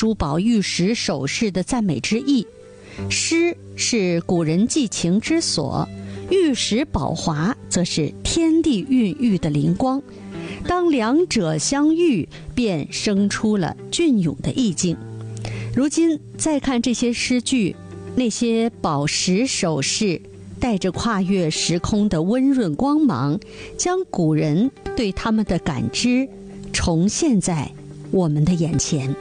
珠宝、玉石、首饰的赞美之意。诗是古人寄情之所，玉石宝华则是天地孕育的灵光。当两者相遇，便生出了隽永的意境。如今再看这些诗句，那些宝石首饰带着跨越时空的温润光芒，将古人对他们的感知重现在我们的眼前。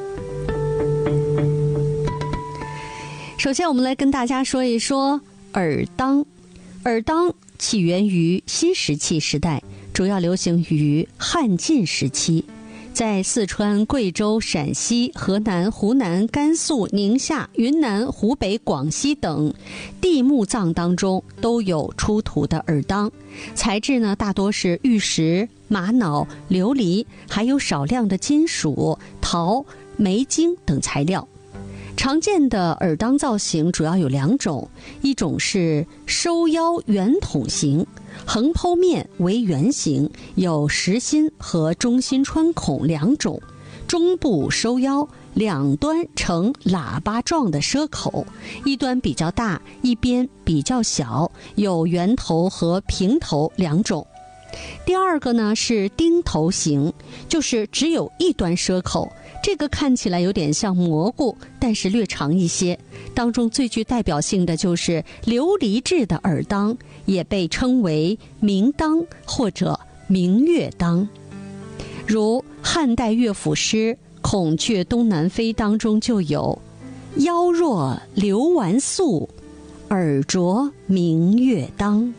首先我们来跟大家说一说耳当。耳当起源于新石器时代，主要流行于汉晋时期，在四川、贵州、陕西、河南、湖南、甘肃、宁夏、云南、湖北、广西等地墓葬当中都有出土的耳当，材质呢大多是玉石、玛瑙、琉璃，还有少量的金属、陶、煤晶等材料。常见的耳当造型主要有两种，一种是收腰圆筒形，横剖面为圆形，有实心和中心穿孔两种，中部收腰，两端呈喇叭状的奢口，一端比较大，一边比较小，有圆头和平头两种。第二个呢是钉头形，就是只有一端奢口，这个看起来有点像蘑菇，但是略长一些。当中最具代表性的就是琉璃制的耳当，也被称为明当或者明月当。如汉代乐府诗《孔雀东南飞》当中就有腰若流纨素，耳着明月当。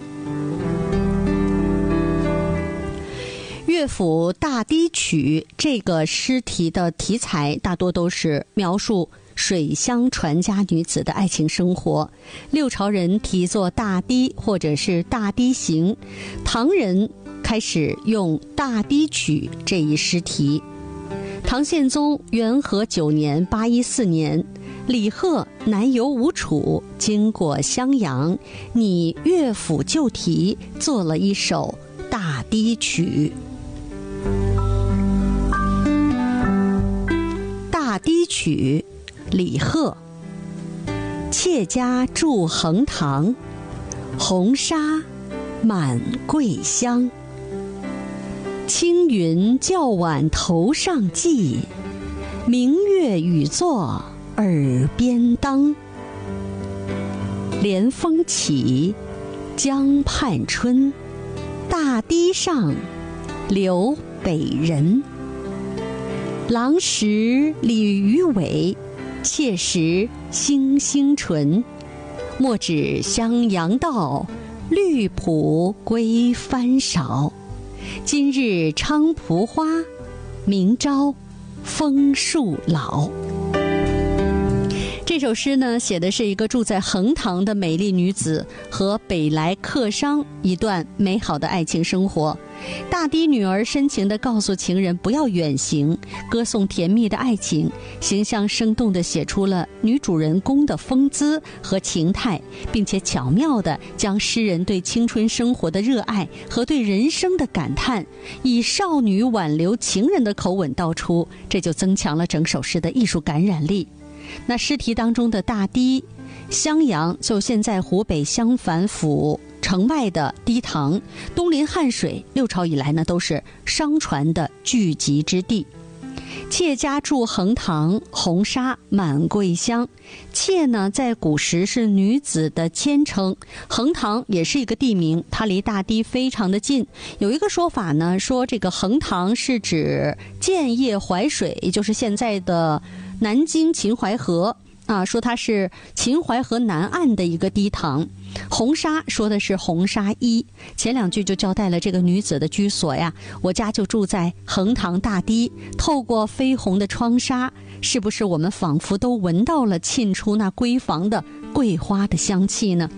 乐府《大堤曲》这个诗题的题材大多都是描述水乡传家女子的爱情生活，六朝人题作大堤或者是大堤行，唐人开始用大堤曲这一诗题。唐宪宗元和9年814年，李贺南游吴楚，经过襄阳，拟乐府旧题，做了一首大堤曲。大堤曲，李贺。妾家住横塘，红纱满桂香。青云教晚头上髻，明月语作耳边当。连峰起，江畔春，大堤上留北人。郎识鲤鱼尾，妾识星星唇。莫指襄阳道，绿浦归帆少。今日菖蒲花，明朝枫树老。这首诗呢，写的是一个住在横塘的美丽女子和北来客商一段美好的爱情生活。大堤女儿深情地告诉情人不要远行，歌颂甜蜜的爱情，形象生动地写出了女主人公的风姿和情态，并且巧妙地将诗人对青春生活的热爱和对人生的感叹，以少女挽留情人的口吻道出，这就增强了整首诗的艺术感染力。那诗题当中的大堤，襄阳就现在湖北襄樊府城外的堤塘，东临汉水，六朝以来呢都是商船的聚集之地。妾家住横塘，红纱满桂香。妾呢在古时是女子的谦称，横塘也是一个地名，它离大堤非常的近。有一个说法呢，说这个横塘是指建业淮水，也就是现在的南京秦淮河啊，说它是秦淮河南岸的一个堤塘。红纱说的是红纱衣，前两句就交代了这个女子的居所呀，我家就住在横塘大堤，透过绯红的窗纱，是不是我们仿佛都闻到了沁出那闺房的桂花的香气呢？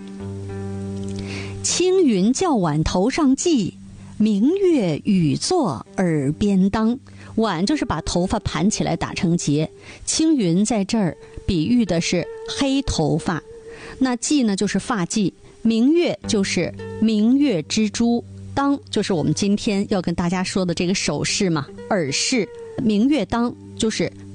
青云教晚头上髻，明月语作耳边当。晚就是把头发盘起来打成结，青云在这儿比喻的是黑头发，那髻呢就是发髻，明月就是明月之珠，当就是我们今天要跟大家说的这个首饰嘛，耳饰。明月当就是